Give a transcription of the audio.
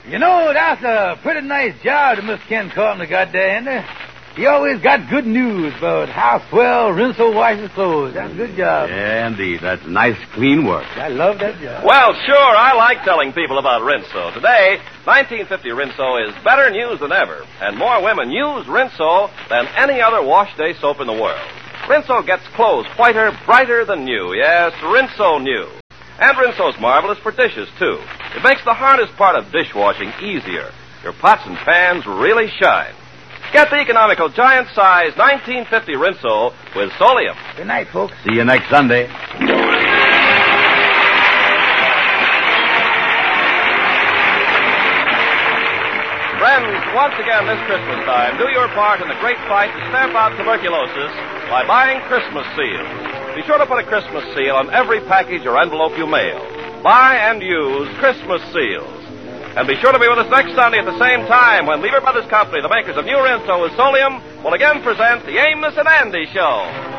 You know, that's a pretty nice job that Miss Ken Carpenter got there, isn't it? He always got good news about how swell Rinso washes clothes. That's a good job. Yeah, indeed. That's nice, clean work. I love that job. Well, sure, I like telling people about Rinso. Today, 1950 Rinso is better news than ever, and more women use Rinso than any other wash day soap in the world. Rinso gets clothes whiter, brighter than new. Yes, Rinso new. And Rinso's marvelous for dishes, too. It makes the hardest part of dishwashing easier. Your pots and pans really shine. Get the economical giant-size 1950 Rinso with Solium. Good night, folks. See you next Sunday. Friends, once again this Christmas time, do your part in the great fight to stamp out tuberculosis by buying Christmas seals. Be sure to put a Christmas seal on every package or envelope you mail. Buy and use Christmas seals. And be sure to be with us next Sunday at the same time when Lever Brothers Company, the makers of New Rinso with Solium, will again present the Amos and Andy Show.